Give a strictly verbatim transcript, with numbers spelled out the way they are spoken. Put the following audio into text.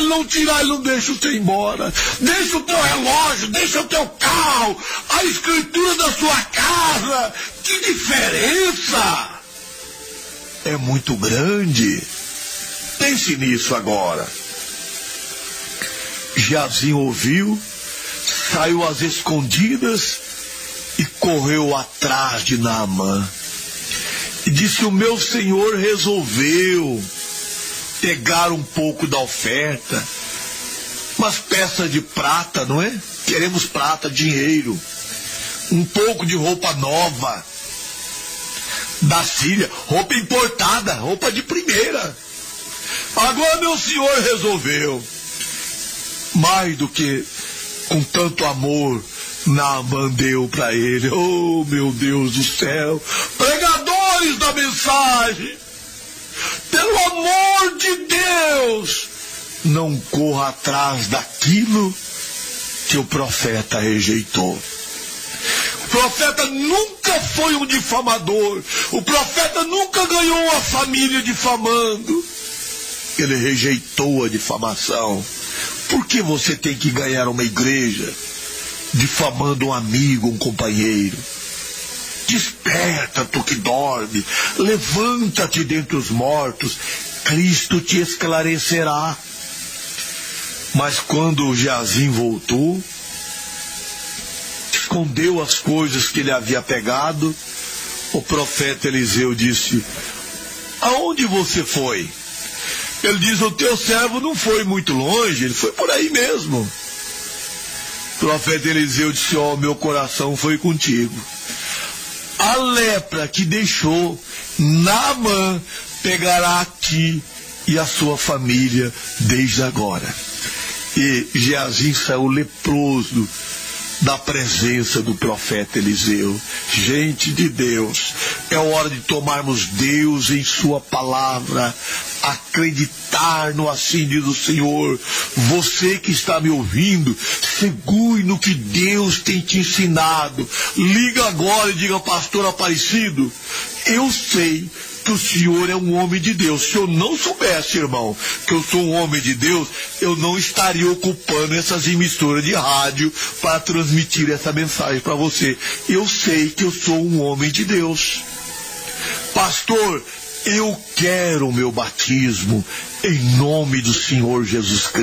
não tirar, ele não deixa você ir embora. Deixa o teu relógio, deixa o teu carro, a escritura da sua casa. Que diferença! É muito grande. Pense nisso agora. Geazi ouviu, saiu às escondidas e correu atrás de Naamã. E disse: o meu senhor resolveu pegar um pouco da oferta, umas peças de prata, não é? Queremos prata, dinheiro, um pouco de roupa nova da Síria, roupa importada, roupa de primeira. Agora meu senhor resolveu, mais do que com tanto amor, Naamã deu para ele. Oh, meu Deus do céu, pregadores da mensagem, pelo amor de Deus, não corra atrás daquilo que o profeta rejeitou. O profeta nunca foi um difamador. O profeta nunca ganhou uma família difamando. Ele rejeitou a difamação. Por que você tem que ganhar uma igreja difamando um amigo, um companheiro? Desperta, tu que dorme, levanta-te dentre os mortos, Cristo te esclarecerá. Mas quando Geazi voltou, escondeu as coisas que ele havia pegado, o profeta Eliseu disse: aonde você foi? Ele diz: o teu servo não foi muito longe, ele foi por aí mesmo. O profeta Eliseu disse: ó, oh, meu coração foi contigo. A lepra que deixou Naamã pegará a ti e a sua família desde agora. E Geazi saiu leproso da presença do profeta Eliseu. Gente de Deus, é hora de tomarmos Deus em sua palavra, acreditar no assim diz o Senhor. Você que está me ouvindo, segure no que Deus tem te ensinado. Liga agora e diga: pastor Aparecido, eu sei que o senhor é um homem de Deus. Se eu não soubesse, irmão, que eu sou um homem de Deus, eu não estaria ocupando essas emissoras de rádio para transmitir essa mensagem para você. Eu sei que eu sou um homem de Deus. Pastor, eu quero o meu batismo em nome do Senhor Jesus Cristo.